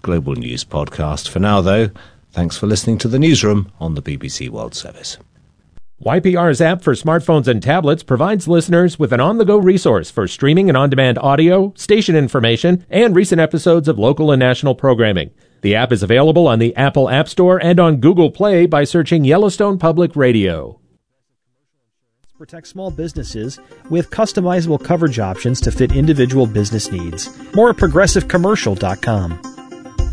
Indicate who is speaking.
Speaker 1: global news podcast. For now, though, thanks for listening to the Newsroom on the BBC World Service.
Speaker 2: YPR's app for smartphones and tablets provides listeners with an on-the-go resource for streaming and on-demand audio, station information, and recent episodes of local and national programming. The app is available on the Apple App Store and on Google Play by searching Yellowstone Public Radio.
Speaker 3: Protect small businesses with customizable coverage options to fit individual business needs. More at progressivecommercial.com.